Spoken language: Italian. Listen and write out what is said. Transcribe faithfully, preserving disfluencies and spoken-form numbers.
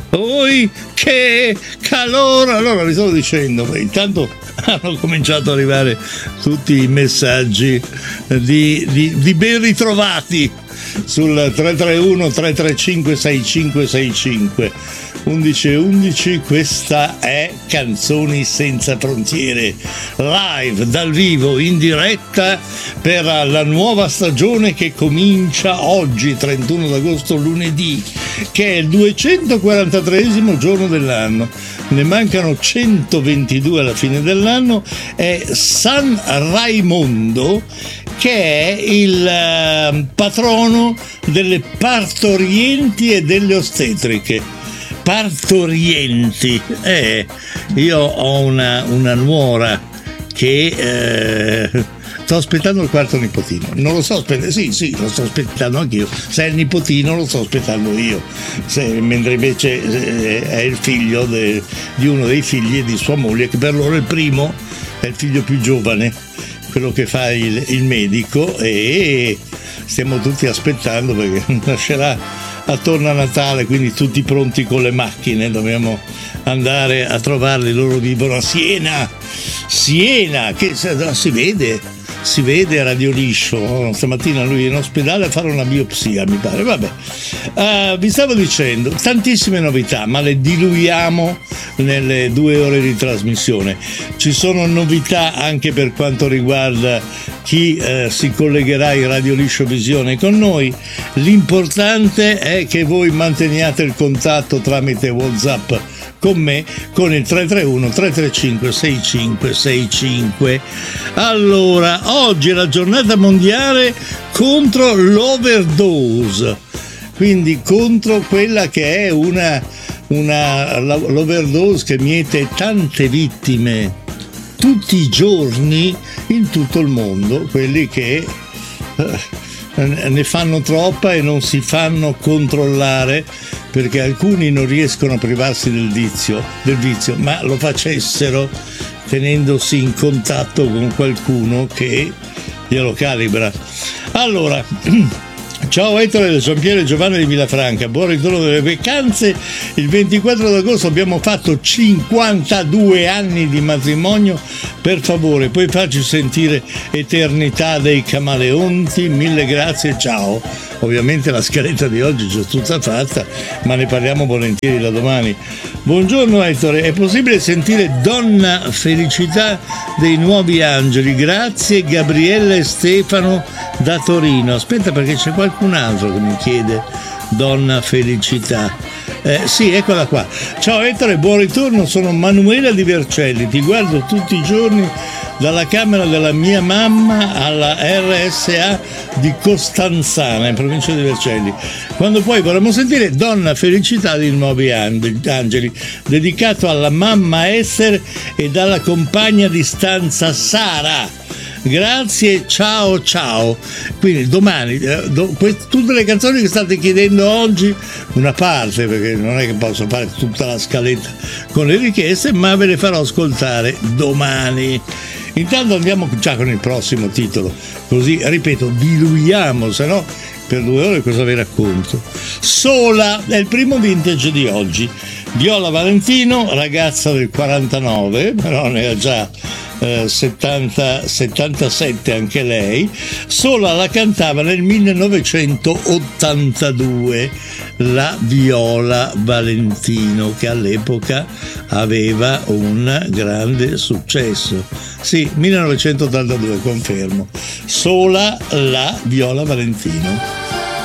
Oi, che calore! Allora vi stavo dicendo, beh, intanto hanno cominciato ad arrivare tutti i messaggi di, di, di ben ritrovati sul tre tre uno tre tre cinque sei cinque sei cinque undici undici. Questa è Canzoni Senza Frontiere, live dal vivo in diretta per la nuova stagione che comincia oggi, trentuno d'agosto, lunedì, che è il duecentoquarantatreesimo giorno dell'anno. Ne mancano centoventidue alla fine dell'anno. È San Raimondo, che è il uh, patrono delle partorienti e delle ostetriche. Partorienti, eh, io ho una, una nuora che eh, sto aspettando il quarto nipotino. Non lo so aspettare, sì, sì, lo sto aspettando anch'io. Se è il nipotino lo sto aspettando io, Se, mentre invece eh, è il figlio de, di uno dei figli di sua moglie, che per loro il primo è il figlio più giovane, quello che fa il, il medico, e stiamo tutti aspettando perché nascerà attorno a Natale, quindi tutti pronti con le macchine, dobbiamo andare a trovarli. Loro vivono a Siena, Siena, che si vede, si vede a Radio Liscio. Stamattina lui è in ospedale a fare una biopsia, mi pare. Vabbè, uh, vi stavo dicendo, tantissime novità, ma le diluiamo nelle due ore di trasmissione. Ci sono novità anche per quanto riguarda chi eh, si collegherà in Radio Liscio Visione con noi. L'importante è che voi manteniate il contatto tramite WhatsApp con me, con il tre tre uno tre tre cinque sei cinque sei cinque. Allora, oggi è la giornata mondiale contro l'overdose, quindi contro quella che è una, una l'overdose che miete tante vittime tutti i giorni in tutto il mondo, quelli che eh, ne fanno troppa e non si fanno controllare, perché alcuni non riescono a privarsi del vizio, del vizio, ma lo facessero tenendosi in contatto con qualcuno che glielo calibra. Allora, ciao Ettore da Giampiero e Giovanni di Villafranca, buon ritorno delle vacanze. Il ventiquattro d'agosto abbiamo fatto cinquantadue anni di matrimonio. Per favore, puoi farci sentire Eternità dei Camaleonti? Mille grazie, ciao. Ovviamente la scaletta di oggi è già tutta fatta, ma ne parliamo volentieri da domani. Buongiorno Ettore, è possibile sentire Donna Felicità dei Nuovi Angeli? Grazie, Gabriella e Stefano da Torino. Aspetta, perché c'è qualcun altro che mi chiede Donna Felicità. Eh, sì, eccola qua. Ciao Ettore, buon ritorno, sono Manuela di Vercelli, ti guardo tutti i giorni dalla camera della mia mamma alla R S A di Costanzana, in provincia di Vercelli. Quando poi vorremmo sentire Donna Felicità dei Nuovi Angeli, dedicato alla mamma Esther e dalla compagna di stanza Sara. Grazie, ciao ciao. Quindi domani eh, do, que- tutte le canzoni che state chiedendo oggi, una parte, perché non è che posso fare tutta la scaletta con le richieste, ma ve le farò ascoltare domani. Intanto andiamo già con il prossimo titolo, così ripeto, diluiamo, se no per due ore cosa vi racconto. Sola è il primo vintage di oggi. Viola Valentino, ragazza del quarantanove, però ne ha già eh, settanta, settantasette anche lei. Sola la cantava nel millenovecentottantadue la Viola Valentino, che all'epoca aveva un grande successo. Sì, millenovecentottantadue, confermo. Sola la Viola Valentino.